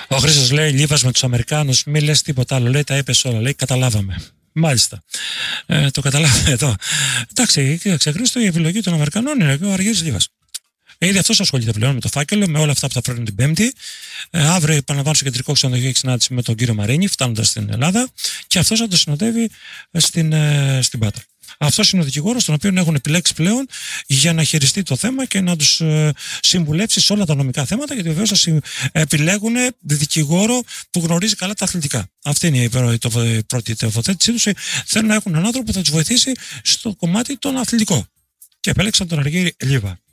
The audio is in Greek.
Ο Χρήστος λέει: Λίβας με τους Αμερικάνους, μη λες τίποτα άλλο. Λέει: τα είπες όλα. Λέει: καταλάβαμε. Μάλιστα. Το καταλάβαμε εδώ. Εντάξει, κοίταξε, Χρήστο, η επιλογή των Αμερικανών είναι ο Αργύρης Λίβας. Ήδη αυτός ασχολείται πλέον με το φάκελο, με όλα αυτά που θα φέρουν την Πέμπτη. Αύριο επαναλαμβάνω στο κεντρικό ξενοδοχείο έχει συνάντηση με τον κύριο Μαρίνη, φτάνοντας στην Ελλάδα, και αυτός θα το συνοδεύει στην Πάτρα. Αυτός είναι ο δικηγόρος τον οποίο έχουν επιλέξει πλέον για να χειριστεί το θέμα και να τους συμβουλεύσει σε όλα τα νομικά θέματα, γιατί βεβαίως θα επιλέγουν δικηγόρο που γνωρίζει καλά τα αθλητικά. Αυτή είναι η πρώτη τοποθέτησή τους. Θέλουν να έχουν έναν άνθρωπο που θα τους βοηθήσει στο κομμάτι των αθλητικών. Και επέλεξαν τον Αργύρη Λίβα.